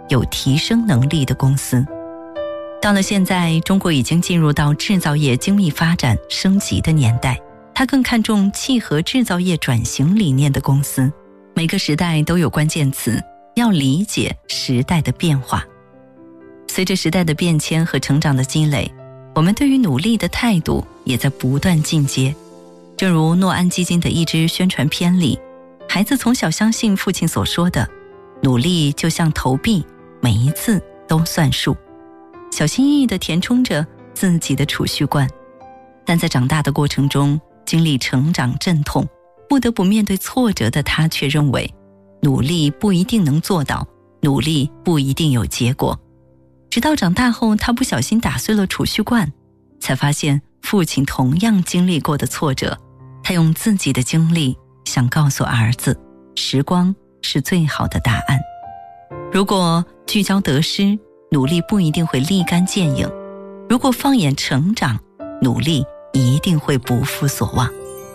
有提升能力的公司。到了现在，中国已经进入到制造业精密发展升级的年代，他更看重契合制造业转型理念的公司。每个时代都有关键词，要理解时代的变化。随着时代的变迁和成长的积累，我们对于努力的态度也在不断进阶。正如诺安基金的一支宣传片里，孩子从小相信父亲所说的，努力就像投币，每一次都算数，小心翼翼地填充着自己的储蓄罐。但在长大的过程中，经历成长阵痛，不得不面对挫折的他却认为，努力不一定能做到，努力不一定有结果。直到长大后，他不小心打碎了储蓄罐，才发现父亲同样经历过的挫折。他用自己的经历想告诉儿子，时光是最好的答案。如果聚焦得失，努力不一定会立竿见影；如果放眼成长，努力一定会不负所望。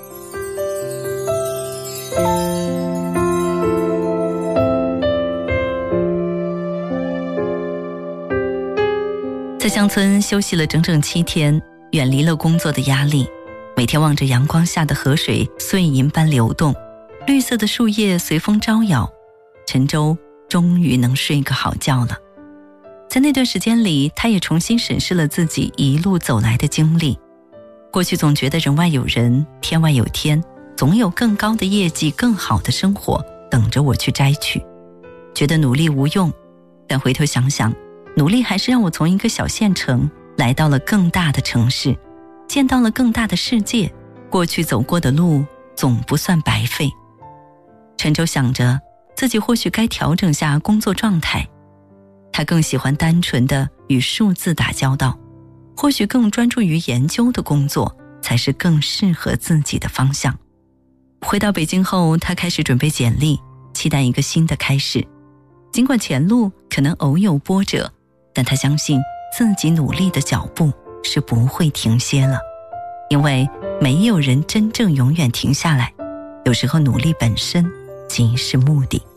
在乡村休息了整整7天，远离了工作的压力，每天望着阳光下的河水碎银般流动，绿色的树叶随风招摇，陈舟终于能睡个好觉了。在那段时间里，他也重新审视了自己一路走来的经历。过去总觉得人外有人，天外有天，总有更高的业绩，更好的生活等着我去摘取，觉得努力无用。但回头想想，努力还是让我从一个小县城来到了更大的城市，见到了更大的世界，过去走过的路总不算白费。陈舟想着自己或许该调整下工作状态，他更喜欢单纯的与数字打交道，或许更专注于研究的工作才是更适合自己的方向。回到北京后，他开始准备简历，期待一个新的开始。尽管前路可能偶有波折，但他相信自己努力的脚步是不会停歇了，因为没有人真正永远停下来，有时候努力本身即是目的。